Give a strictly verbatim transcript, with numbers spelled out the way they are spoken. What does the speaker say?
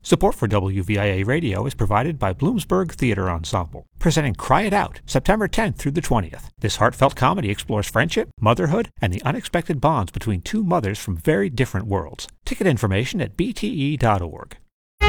Support for W V I A Radio is provided by Bloomsburg Theater Ensemble, presenting Cry It Out, September tenth through the twentieth. This heartfelt comedy explores friendship, motherhood, and the unexpected bonds between two mothers from very different worlds. Ticket information at b t e dot org.